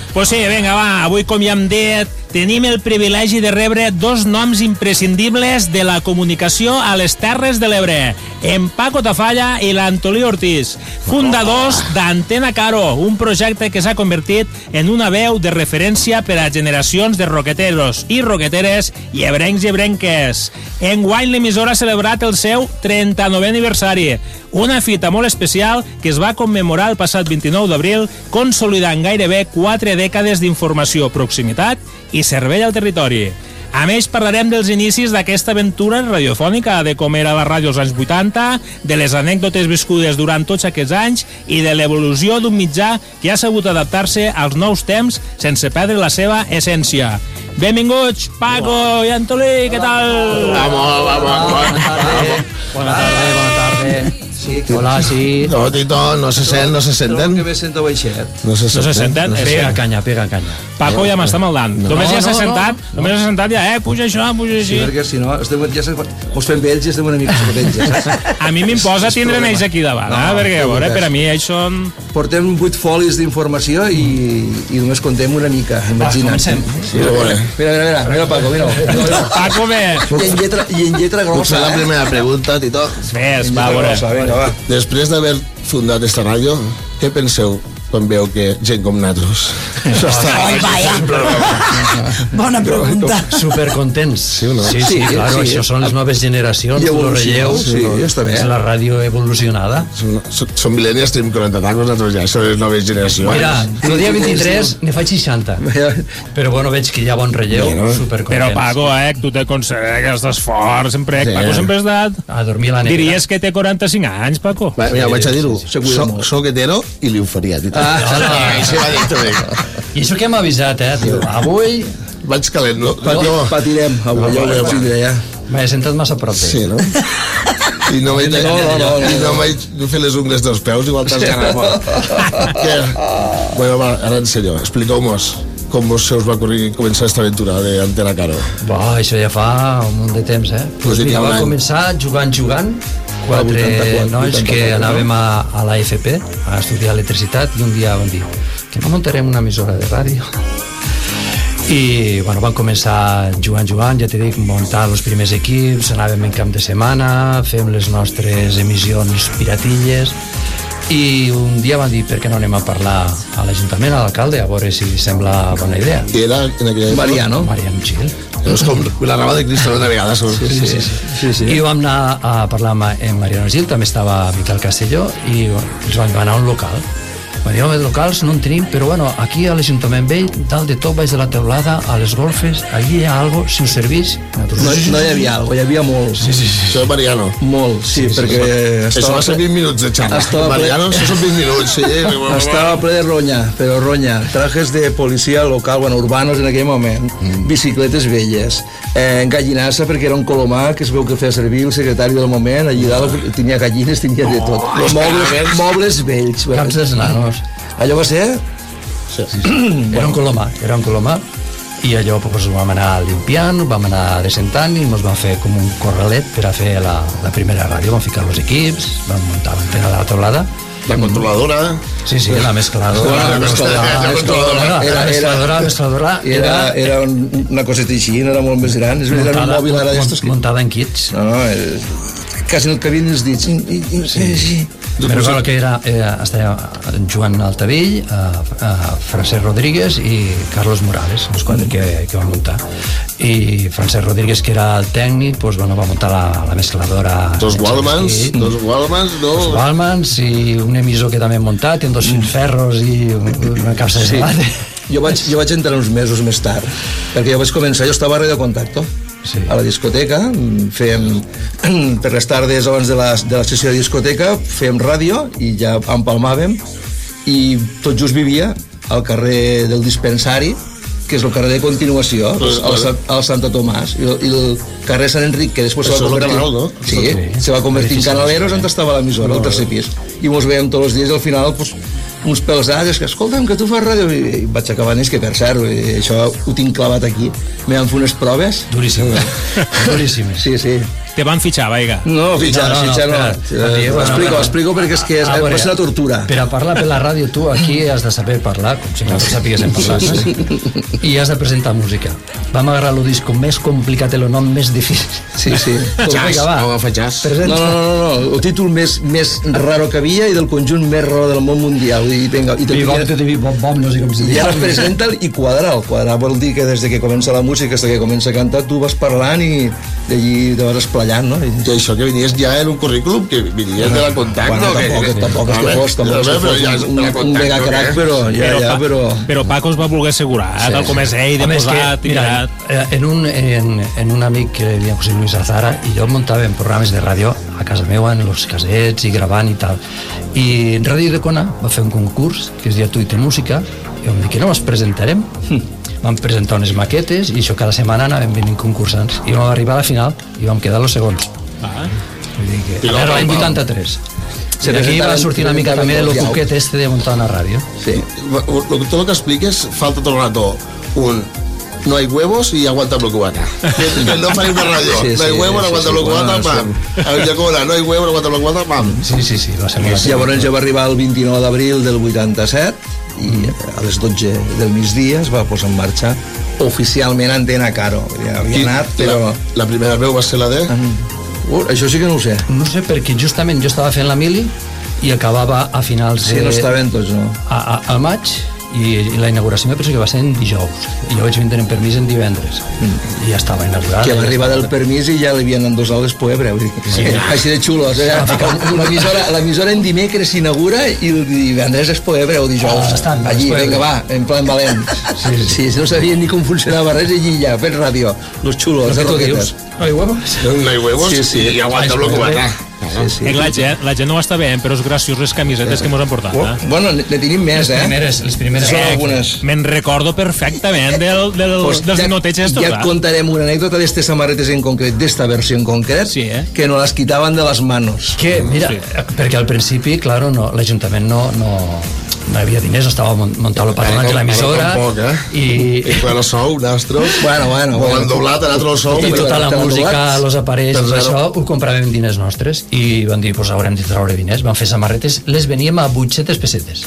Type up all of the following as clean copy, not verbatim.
Pues sí, vinga, va, avui, com ja hem dit, tenim el privilegi de rebre dos noms imprescindibles de la comunicació a les Terres de l'Ebre, en Paco Tafalla i l'Antolí Ortiz, fundadors d'Antena Caro, un projecte que s'ha convertit en una veu de referència per a generacions de roqueteros i roqueteres i ebrencs i ebrenques. Enguany l'emissora ha celebrat el seu 39è aniversari, una fita molt especial que es va commemorar el passat 29 d'abril, consolidant gairebé 4 dècades d'informació, proximitat i servei al territori. A més, parlarem dels inicis d'aquesta aventura radiofònica, de com era la ràdio als anys 80, de les anècdotes viscudes durant tots aquests anys i de l'evolució d'un mitjà que ha sabut adaptar-se als nous temps sense perdre la seva essència. Benvinguts, Paco i Antolí, què tal? Bona tarda. Sí, hola, sí. No, Tito, no se senten. Que me sento baixet. No se senten? Pega canya. Paco ja m'està maldant. Només ja s'ha sentat, ja, puja això, puja així. Sí, perquè si no, ja us fem vells i estem una mica socotells, saps? A mi m'imposa tindre'n ells aquí davant, perquè, a veure, per a mi ells són... Portem 8 folis d'informació i només contem una mica, imagina't. Comencem. Mira, Paco, mira. Paco, bé. I en lletra grossa. Potser la primera pregunta, Tito. Fes, va, a veure. Després d'haver fundat esta ràdio, què penseu quan veu que gent com nosaltres? Ai, vaya. Bona pregunta. Supercontents. Sí o no? Sí, claro, això són les noves generacions, el relleu, està bé. és la ràdio evolucionada. Som mil·lennials, tenim 40 tacos, nosaltres ja som les noves generacions. Mira, el dia 23 ne faig 60. Però bueno, veig que hi ha bon relleu, supercontents. Però Paco, tu te concedes aquest esforç, sempre, Paco sempre has dat... A dormir a la negra. Diries que té 45 anys, Paco. Mira, vaig a dir-ho, soc hetero i li ho faria, Tito. I això que hem avisat, tio. Avui... Vaig calent, no? Patirem, avui ja. M'he sentat massa a prop d'ell. Sí, no? I no vaig fer les ungles dels peus, igual t'has ganat. Bueno, va, ara en serio, expliqueu-nos com se us va començar aquesta aventura d'Antena Caro. Això ja fa un munt de temps, Pues mira, va començar jugant, 4 nois que anàvem a la FP a estudiar electricitat i un dia vam dir que no muntarem una emissora de ràdio i bueno, van començar jugant, ja t'he dit, muntar els primers equips, anàvem en camp de setmana, fem les nostres emissions piratilles i un dia van dir per què no anem a parlar a l'Ajuntament, a l'alcalde, a veure si li sembla bona idea. I era en aquella Mariano Gil. És com la rama de Cristo una vegada. Sí. I vam anar a parlar amb Mariano Gil, també estava Miquel Castelló i ens van anar a un local. Van dir, home, locals no en tenim, però bueno, aquí a l'Ajuntament vell, dalt de tot, baix de la teulada, a les golfes, allí hi ha algo, si us servís... No hi havia algo, hi havia molt. Sí. Això és Mariano. Molt, sí, perquè... Això va ser 20 minuts de xarra. Mariano, això són 20 minuts, sí. Estava ple de ronya, però ronya. Trajes de policia local, bueno, urbanos en aquell moment, bicicletes velles, gallinassa, perquè era un colomà que es veu que feia servir el secretari del moment, allí dalt tenia gallines, tenia de tot. Mobles vells. Camps d'esnanos. Allò va ser? Sí. Era un colomà i allò pues, ho vam anar limpiant, vam anar descentant i ens vam fer com un corralet per a fer la primera ràdio. Vam ficar els equips, vam muntar l'antena de la teulada. La controladora. Sí, la mescladora. La mescladora. Era una coseta així, no era molt més gran. Era un mòbil ara d'estos. Muntada en kits. Quasi no et cabien els dits. Sí. Però bueno, que estava Joan Altavell, Francesc Rodríguez i Carlos Morales, els quatre que van muntar. I Francesc Rodríguez, que era el tècnic, pues, bueno, va muntar la mescladora. Dos Wallmans, no? Dos Wallmans i un emissor que també hem muntat, amb 2 ferros i una capsa de gelat. Jo vaig entrar uns mesos més tard, perquè jo vaig començar, jo estava a Radio Contacto, a la discoteca, per les tardes abans de la sessió de discoteca fèiem ràdio i ja empalmàvem i tot just vivia al carrer del Dispensari, que és el carrer de continuació, al Santa Tomàs, i el carrer Sant Enric, que després se va convertir... Canal, no? Sí, se va convertir en Canaleros, on estava l'emissora, al tercer pis. I mos veiem tots els dies, al final, uns pelsats, que escolta'm, que tu fas ràdio, i vaig acabar en que, per cert, això ho tinc clavat aquí, me van fer unes proves. Duríssimes. Sí. te van fitxar, vaiga. No, fitxar no. Explico perquè és que va ser una tortura. Per a parlar per la ràdio, tu aquí has de saber parlar, com si no sapiguessin parlar, i has de presentar música. Vam agarrar el disco més complicat, el nom més difícil. Sí. Jazz. No, el títol més raro que havia i del conjunt més raro del món mundial. I no sé com se diu. I ara presenta'l i quadra'l. Quadrar vol dir que des que comença la música fins que comença a cantar tu vas parlant i d'allí te vas esplayant, no? I això que vinies ja en un currículum, que vinies de la Contacto. Tampoc és que fos un mega crac, però Paco es va voler assegurar, tal com és ell, de posat, tirat. En un amic que li deia José Luis Azara, i jo muntàvem programes de ràdio a casa meva, en los casets i gravant i tal. I Ràdio de Cona va fer un concurs que es deia Tu i te música, i vam dir que no els presentarem. Vam presentar unes maquetes i això cada setmana anàvem venint concursants i vam arribar a la final i vam quedar els segons. Vull dir que era l'any 83. I aquí va sortir una mica també el cuquet este de muntar una ràdio. Sí. Tot el que expliques falta tot el rato no hay huevos y aguanta el cubata. Que no faig una ràdio. No hay huevos, aguanta el cubata, pam. No hay huevos, aguanta el cubata, pam. Sí. Llavors ja va arribar el 29 d'abril del 87 i a les 12 del migdia es va posar en marxa oficialment Antena Caro. Ja havia anat, però... La primera veu va ser la de... Això sí que no ho sé. No sé, perquè justament jo estava fent la mili i acabava a finals de... Sí, no estaven tots, no? Al maig, i la inauguració me penso que va ser en dijous i jo vaig vindre en permís en divendres i ja estava inaugurada. Que va arribar del permís i ja li havien endosat les poebres, així de xulos, l'emissora en dimecres s'inaugura i el divendres és poebre o dijous, allí, vinga va, en plan valent. Sí, no sabien ni com funcionava res i allí ja, fent ràdio, los xulos, les roquetes. ¿No hay huevos? No hay huevos y aguanta el cubata. La gent no ho està veient, però és graciós les camisetes que mos han portat. Bueno, ne tenim més, Les primeres són algunes. Me'n recordo perfectament dels ninoteig estos. Ja et contarem una anècdota d'estes samarretes en concret, d'esta versió en concret, que no les quitaven de les manos. Que, mira, perquè al principi, claro, l'Ajuntament no hi havia diners, estava muntant el patronat de l'emissora i el sou, nostres ho han doblat, ha anat el sou i tota la música, els aparells això ho compràvem en diners nostres i van dir, pues haurem de treure diners, van fer samarretes, les veníem a 800 pessetes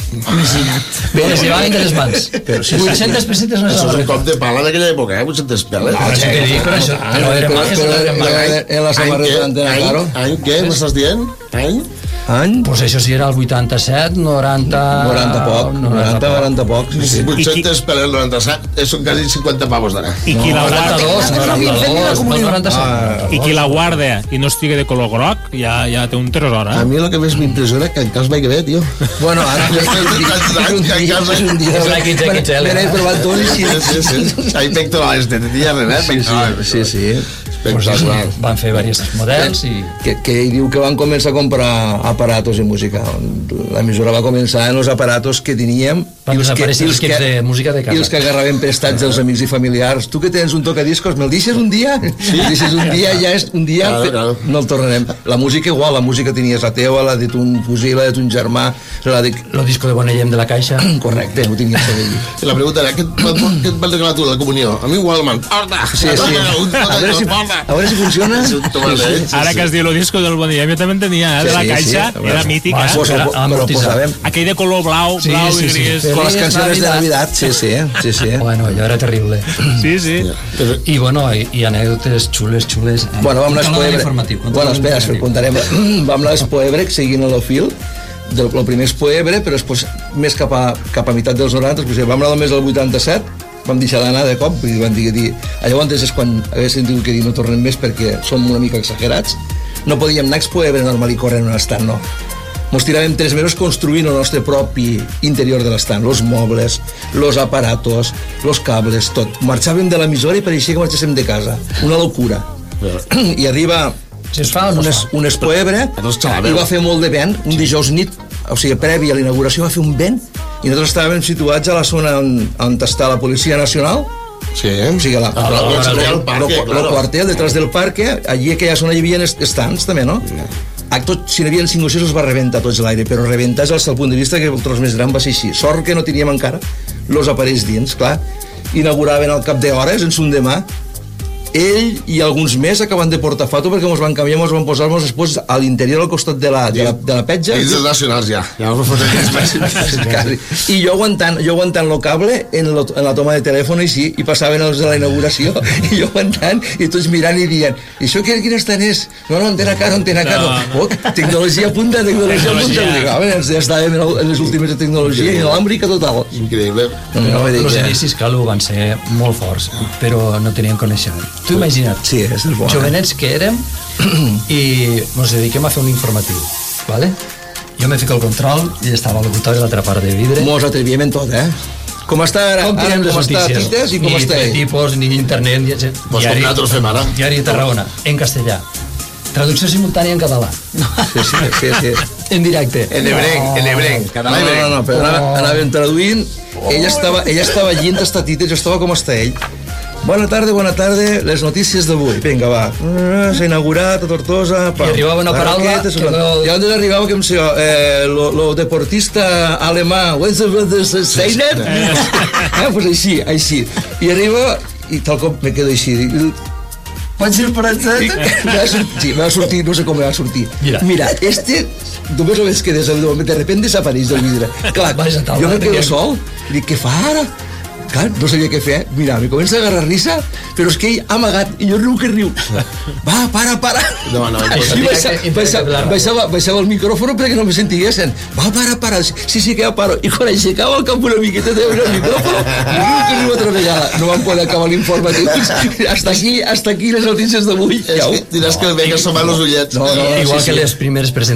les llevaven de les mans 800 pessetes una samarreta. Això és un cop de pala d'aquella època, 800 peles però eren majes en la samarreta d'Antena Caro. Any què m'estàs dient? Any? Pues això sí era el 87, 90 poc 800 per el 97 són quasi 50 pavos d'ara. I qui la guarda i no estigui de color groc ja té un tresor. A mi el que més m'impressiona és que en cas vaig bé, tio. Bueno, ara és un dia m'he provat tot i hay pectorales de dia, sí. Van fer diversos models i... Que ell diu que van començar a comprar aparatos de música. L'emissora va començar en els aparatos que teníem i els equips de música de casa i els que agarraven prestats dels amics i familiars. Tu que tens un tocadiscos, me'l deixes un dia? Sí. Deixes un dia, ja és un dia, no el tornarem. La música igual, la música tenies la teva, la de ton cosí, la de ton germà, la de... El disco de Bonellem de la Caixa. Correcte, ho tenies també allí. I la pregunta era, què et vas regalar tu, la comunió? A mi igual, man. Sí. A veure si funciona. Ara que es diu el disco del Bonillem, jo també en tenia, de la Caixa, era mític, aquell de color blau i gris. Con les canciones de Navidad, sí. Bueno, allò era terrible. Sí. I bueno, i anècdotes xules. Bueno, vam anar a Espoebre. Bueno, espera, contarem. Vam anar a Espoebre, seguint el fil. El primer Espoebre, però després més cap a meitat dels 90, vam anar només al 87, vam deixar d'anar de cop i vam dir llavors és quan haguéssim tingut que dir no tornem més perquè som una mica exagerats, no podíem anar a Espoebre normal i corrent un estant, no. Mos tiràvem 3 mesos construint el nostre propi interior de l'estant, los mobles, los aparatos, los cables, tot. Marxàvem de l'emissora i pareixia que marxéssim de casa, una locura. I arriba un Espoebre i va fer molt de vent, un dijous nit, o sigui, previ a la inauguració va fer un vent i nosaltres estàvem situats a la zona on està la Policia Nacional, o sigui, el quartel, detrás del parque, allí aquella zona hi havia estants també, no? Si n'hi havia 5 o 6 els va rebentar tots l'aire, però rebentar des del punt de vista que el tros més gran va ser així. Sort que no teníem encara els aparells dins, clar. Inauguraven al cap d'hores, en son demà, ell i alguns més acaben de portar foto perquè ens van canviar, ens van posar després a l'interior al costat de la petja. Ells dels nacionals ja us fotem i jo aguantant el cable en la toma de telèfon i passaven els de la inauguració i jo aguantant i tots mirant i dient, i això quin estan és? No, antena caro. Tecnologia punta. Ja estàvem en les últimes de tecnologia inalàmbrica total. Increïble. Els inicis, Calu, van ser molt forts, però no tenien coneixement. Tu imagina't, jovenets que érem i ens dediquem a fer un informatiu, ¿vale? Jo me fico al control i estava al locutori a l'altra part de vidre. Mos atrevíem en tot, Com està ara? Com està Tites i com està ell? Ni tipos, ni internet, ni... Pues com nosaltres fem ara. Diari de Tarragona, en castellà. Traducció simultània en català. Sí. En directe. En ebrenc. No, però anàvem traduint. Ella estava allí en Tites, jo estava com està ell. Bona tarda, les notícies d'avui. Vinga, va. S'ha inaugurat a Tortosa. I arribava una paraula I on arribava, que em sé, lo deportista alemà Steiner. Pues així. I arriba, i tal com me quedo així. Pots ir per Sí, va sortir, no sé com va sortir. Mira, només ho veig que de repente desapareix del vidre. Clar, jo me quedo sol i dic, què fa ara? Clar, no sabia què fer. Mira, me comença a agarrar risa, però és que ell ha amagat i jo riu que riu. Va, para. No, I baixava el micròfon perquè no me sentiguessin. Va, para. Sí, que ja paro. I quan aixecava el cap una miqueta de el micròfon, riu que riu altra vegada. No vam poder acabar l'informatiu. Hasta aquí les notícies d'avui. Diràs que el veig assomat els ullets. Igual que les primeres presentacions